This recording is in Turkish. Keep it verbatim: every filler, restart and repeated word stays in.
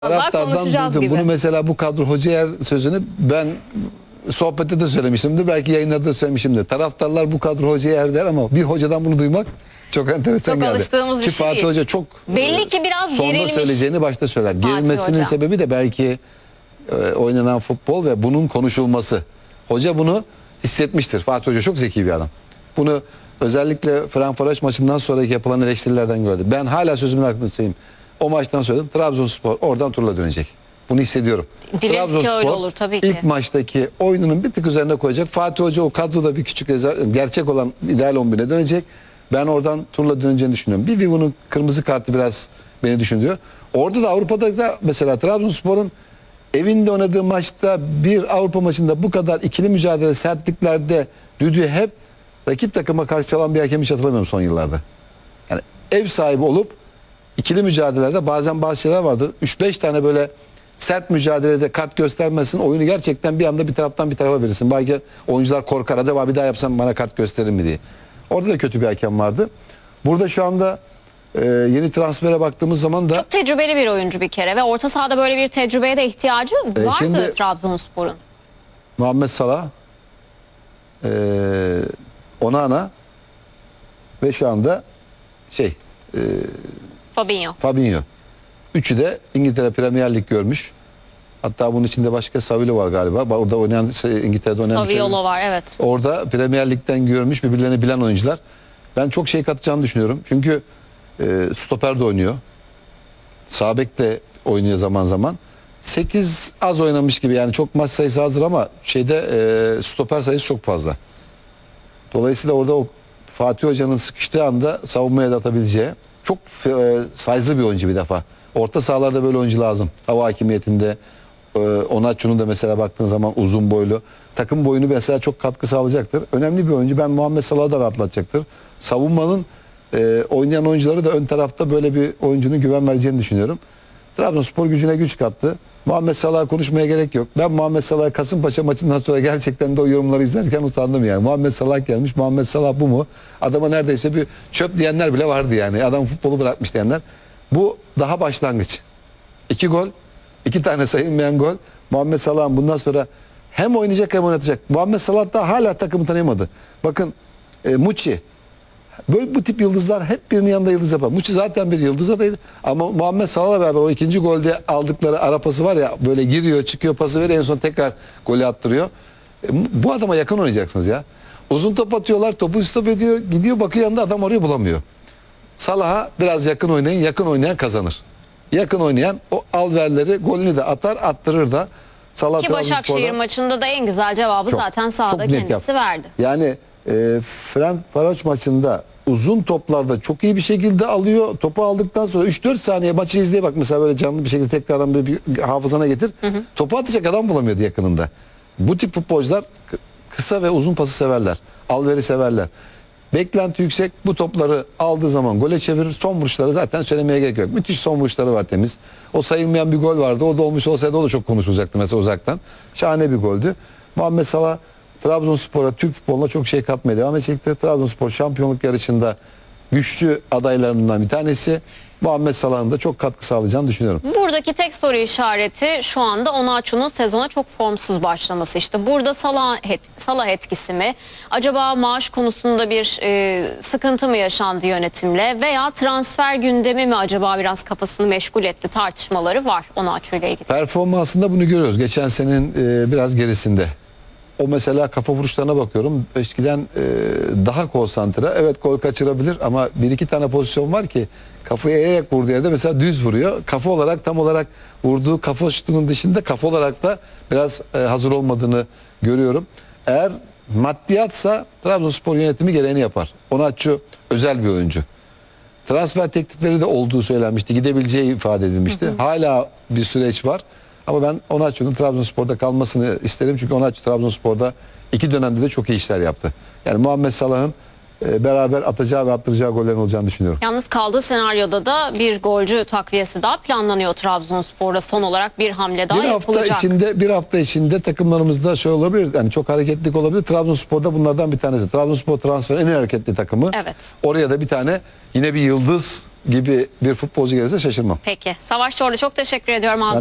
Taraftardan duydum. Gibi. Bunu mesela bu kadro Hocayer sözünü ben sohbette de söylemişimdir. Belki yayınlarda da söylemişimdir. Taraftarlar bu kadro Hocayer der ama bir hocadan bunu duymak çok enteresan çok geldi. alıştığımız bir Ki şey Fatih değil. Hoca çok belli ki biraz sonda gerilmiş. söyleyeceğini başta söyler. Gerilmesinin Hoca. sebebi de belki e, oynanan futbol ve bunun konuşulması. Hoca bunu hissetmiştir. Fatih Hoca çok zeki bir adam. Bunu özellikle Fenerbahçe maçından sonraki yapılan eleştirilerden gördü. Ben hala sözümün arkasındayım. O maçtan söyledim. Trabzonspor oradan turla dönecek. Bunu hissediyorum. Dileriz ki öyle olur tabii ki. İlk maçtaki oyununun bir tık üzerine koyacak. Fatih Hoca o kadroda bir küçük gerçek olan ideal on bine dönecek. Ben oradan turla döneceğini düşünüyorum. Bir Vivo'nun kırmızı kartı biraz beni düşündürüyor. Orada da Avrupa'da da mesela Trabzonspor'un evinde oynadığı maçta bir Avrupa maçında bu kadar ikili mücadele sertliklerde düdüğü hep rakip takıma karşı çalan bir hakem hiç hatırlamıyorum son yıllarda. Yani ev sahibi olup ikili mücadelelerde bazen bazı şeyler vardır. üç beş tane böyle sert mücadelede kart göstermesin, oyunu gerçekten bir anda bir taraftan bir tarafa verirsin. Belki oyuncular korkar, acaba bir daha yapsam bana kart gösterir mi diye. Orada da kötü bir hakem vardı. Burada şu anda e, yeni transfere baktığımız zaman da çok tecrübeli bir oyuncu bir kere ve orta sahada böyle bir tecrübeye de ihtiyacı vardı e, şimdi, Trabzonspor'un. Muhammed Salah, e, Onana ve şu anda şey e, Fabinho. Fabinho. Üçü de İngiltere Premier Lig görmüş. Hatta bunun içinde başka Savilo var galiba. Orada oynayan İngiltere'de oynayan Saviolo var, evet. Orada Premier Lig'den görmüş, birbirlerini bilen oyuncular. Ben çok şey katacağını düşünüyorum. Çünkü e, stoper de oynuyor. Sağ bek de oynuyor zaman zaman. sekiz az oynamış gibi, yani çok maç sayısı azdır ama şeyde e, stoper sayısı çok fazla. Dolayısıyla orada o Fatih Hoca'nın sıkıştığı anda savunmaya da atabileceği çok e, size'lı bir oyuncu bir defa. Orta sahalarda böyle oyuncu lazım. Hava hakimiyetinde e, Onaçu'nun da mesela baktığın zaman uzun boylu. Takım boyunu mesela çok katkı sağlayacaktır. Önemli bir oyuncu. Ben Muhammed Salah'ı da rahatlatacaktır. Savunmanın e, oynayan oyuncuları da ön tarafta böyle bir oyuncunun güven vereceğini düşünüyorum. Trabzonspor gücüne güç kattı. Muhammed Salah'a konuşmaya gerek yok. Ben Muhammed Salah'a Kasımpaşa maçından sonra gerçekten de o yorumları izlerken utandım yani. Muhammed Salah gelmiş. Muhammed Salah bu mu? Adama neredeyse bir çöp diyenler bile vardı yani. Adam futbolu bırakmış diyenler. Bu daha başlangıç. İki gol, iki tane sayılmayan gol. Muhammed Salah'ın bundan sonra hem oynayacak hem oynatacak. Muhammed Salah da hala takımı tanıyamadı. Bakın e, Muçi. Böyle bu tip yıldızlar hep birinin yanında yıldız yapar. Muçi zaten bir yıldız adaydı. Ama Muhammed Salah'la beraber o ikinci golde aldıkları ara pası var ya, böyle giriyor çıkıyor, pası veriyor, en son tekrar golü attırıyor. E, bu adama yakın oynayacaksınız ya. Uzun top atıyorlar, topu stop ediyor, gidiyor bakıyor yanında, adam orayı bulamıyor. Salah'a biraz yakın oynayın, yakın oynayan kazanır. Yakın oynayan o alverleri, golünü de atar, attırır da. Salah Ki Başakşehir maçında da en güzel cevabı çok, zaten sahada kendisi yaptı. verdi. Yani e, Fenerbahçe maçında uzun toplarda çok iyi bir şekilde alıyor. Topu aldıktan sonra üç dört saniye maçı izleye bak mesela, böyle canlı bir şekilde tekrardan bir, bir hafızana getir. Hı hı. Topu atacak adam bulamıyordu yakınında. Bu tip futbolcular kısa ve uzun pası severler. Alveri severler. Beklenti yüksek. Bu topları aldığı zaman gole çevirir. Son vuruşları zaten söylemeye gerek yok. Müthiş son vuruşları var, temiz. O sayılmayan bir gol vardı. O da olmuş olsaydı o da çok konuşulacaktı mesela uzaktan. Şahane bir goldü. Muhammed Salah Trabzonspor'a, Türk futboluna çok şey katmaya devam edecektir. Trabzonspor şampiyonluk yarışında güçlü adaylarından bir tanesi. Muhammed Salah'ın da çok katkı sağlayacağını düşünüyorum. Buradaki tek soru işareti şu anda Onaçu'nun sezona çok formsuz başlaması. İşte burada Salah, et, Salah etkisi mi? Acaba maaş konusunda bir e, sıkıntı mı yaşandı yönetimle? Veya transfer gündemi mi acaba biraz kafasını meşgul etti, tartışmaları var Onaçu ile ilgili. Performansında bunu görüyoruz. Geçen senenin e, biraz gerisinde. O mesela kafa vuruşlarına bakıyorum. Eskiden e, daha konsantre. Evet, gol kaçırabilir ama bir iki tane pozisyon var ki kafayı eğerek vurduğu yerde mesela düz vuruyor. Kafa olarak, tam olarak vurduğu kafa şutunun dışında kafa olarak da biraz e, hazır olmadığını görüyorum. Eğer maddiyatsa Trabzonspor yönetimi gereğini yapar. Onaçu özel bir oyuncu. Transfer teklifleri de olduğu söylenmişti. Gidebileceği ifade edilmişti. Hı hı. Hala bir süreç var. Ama ben Onaçu'nun Trabzonspor'da kalmasını isterim. Çünkü Onaçu Trabzonspor'da iki dönemde de çok iyi işler yaptı. Yani Muhammed Salah'ın e, beraber atacağı ve attıracağı gollerin olacağını düşünüyorum. Yalnız kaldığı senaryoda da bir golcü takviyesi daha planlanıyor Trabzonspor'da. Son olarak bir hamle daha bir hafta yapılacak. Içinde, bir hafta içinde takımlarımızda şey olabilir. Yani çok hareketlilik olabilir. Trabzonspor'da bunlardan bir tanesi. Trabzonspor transferin en hareketli takımı. Evet. Oraya da bir tane yine bir yıldız gibi bir futbolcu gelirse şaşırmam. Peki. Savaş Çorlu çok teşekkür ediyorum.